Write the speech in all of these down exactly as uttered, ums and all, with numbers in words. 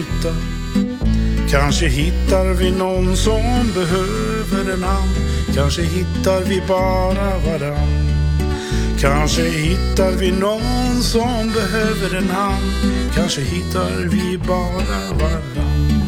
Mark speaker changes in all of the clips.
Speaker 1: hitta. Kanske hittar vi någon som behöver en hand. Kanske hittar vi bara varann. Kanske hittar vi någon som behöver en hand. Kanske hittar vi bara varann.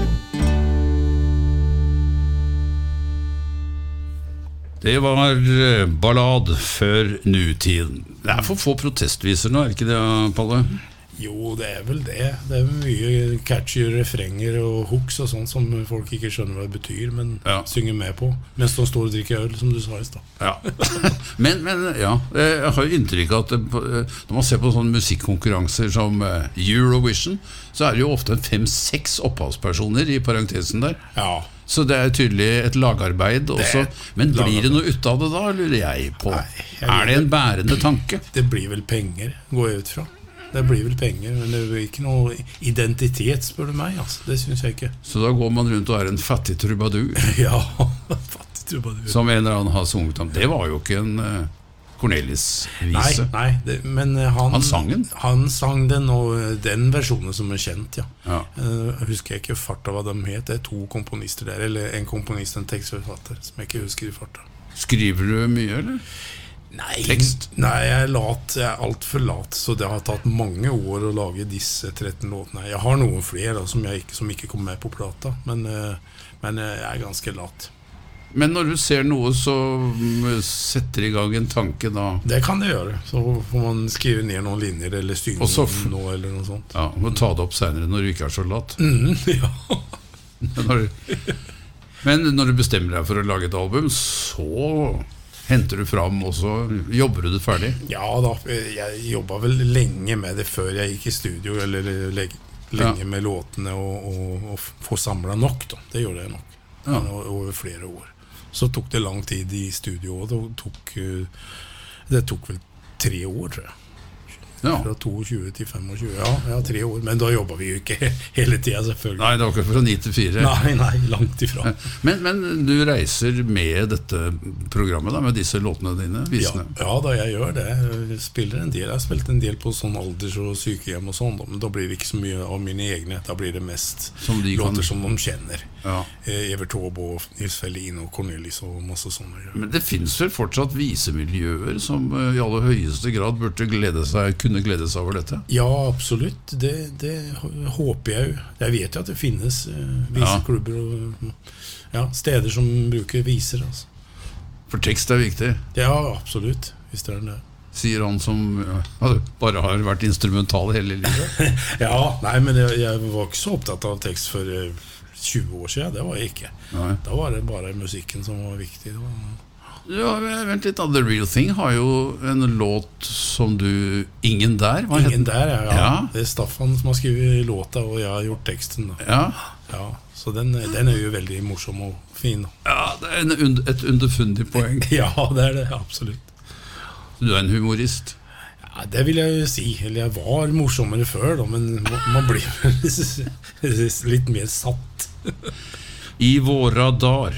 Speaker 2: Det var ballad för nutiden. Det är för få protestvisor nå, er ikke det, Palle?
Speaker 1: Jo, det är väl det. Det är mycket catchy refränger och hooks och sånt som folk inte skjønner vad det betyder, men ja. Synger med på. Mens de står och dricker öl, som du sa i stad.
Speaker 2: Ja. men, men ja, jeg har jo inntrykk av at det, når man ser på sånne musikkonkurranser som Eurovision, så er det jo ofte fem-seks opphavspersoner i parentesen der.
Speaker 1: Ja.
Speaker 2: Så det er tydelig et lagarbeid også. Men blir det noe ut av det da, lurer jeg på? Nei, jeg er det en bærende tanke?
Speaker 1: Det blir vel penger, går jeg ut fra. Det blir vel penger, men det blir ikke noe identitet, spør du meg. Altså. Det synes jeg ikke.
Speaker 2: Så da går man rundt og er en fattig trubadur?
Speaker 1: Ja, fattig trubadur.
Speaker 2: Som en eller annen har sunget om. Det var jo ikke en uh, Cornelis-vise.
Speaker 1: Nei, nei det, men han,
Speaker 2: han sang den?
Speaker 1: Han sang den, og den versjonen som er kjent, ja.
Speaker 2: ja.
Speaker 1: Uh, jeg husker ikke farta hva de het. Det er to komponister der, eller en komponist, en tekstforfatter, som jeg ikke husker i farta.
Speaker 2: Skriver du mye, eller?
Speaker 1: Nei,
Speaker 2: Tekst?
Speaker 1: Nei, jeg er lat, jeg er alt for lat, så det har tatt mange år å lage disse tretten låtene. Jeg har noen flere da, som, jeg ikke, som ikke kommer med på plata, men, men jeg er ganske lat.
Speaker 2: Men når du ser noe, så setter i gang en tanke da? Det
Speaker 1: kan det gjøre, så får man skrive ned noen linjer eller styre noe eller noe sånt.
Speaker 2: Ja, og ta det opp senere når du ikke er så lat.
Speaker 1: Mm, ja.
Speaker 2: når du, men når du bestemmer deg for å lage et album, så henter du fram, og så jobber du det ferdig?
Speaker 1: Ja da, jeg jobbet vel lenge med det før jeg gikk i studio, eller lenge ja. Med låtene og, og, og få samlet nok da. Det gjorde jeg nok ja. Over flere år. Så tok det lang tid i studio, og det tok, det tok vel tre år, tror jeg. Ja. Fra tjueto til tjuefem, ja, ja, tre år. Men da jobbet vi jo ikke hele tiden, selvfølgelig.
Speaker 2: Nei, det var ikke fra ni til fire.
Speaker 1: Nei, nei, langt ifra.
Speaker 2: Men, men du reiser med dette programmet da, med disse låtene dine, visene?
Speaker 1: Ja, ja, da jeg gjør det. Jeg spiller en del. Jeg har spilt en del på sånn alders- og sykehjem og sånn, men da blir det ikke så mye av mine egne. Da blir det mest som de låter kan... som de kjenner. Ja. Evert Taube og Nils Ferlin og Cornelis og masse sånne. Ja.
Speaker 2: Men det finnes vel fortsatt visemiljøer som i aller høyeste grad burde glede seg, kunne glede seg over dette?
Speaker 1: Ja, absolutt. Det, det håper jeg jo. Jeg vet jo at det finnes uh, viseklubber og ja, steder som bruker viser. Altså.
Speaker 2: For tekst er viktig?
Speaker 1: Ja, absolutt. Hvis det er det.
Speaker 2: Sier han som ja, bare har vært instrumental hele livet?
Speaker 1: Ja, nei, men jeg, jeg var ikke så opptatt av tekst for uh, tjue år siden. Det var jeg ikke. Nei. Da var det bare musikken som var viktig. Det var...
Speaker 2: Ja, vent litt, The Real Thing har jo en låt som du Ingen der, hva
Speaker 1: Ingen der, ja, ja.
Speaker 2: ja.
Speaker 1: Det er Staffan som har skrivet låta, og jeg har gjort teksten da.
Speaker 2: Ja.
Speaker 1: Ja, så den, den er jo veldig morsom og fin da.
Speaker 2: Ja, det er en, et underfundig poeng.
Speaker 1: Ja, det er det, absolutt.
Speaker 2: Du er en humorist?
Speaker 1: Ja, det vil jeg jo si. Eller jeg var morsommere før da, men man blir litt mer satt.
Speaker 2: I våra dagar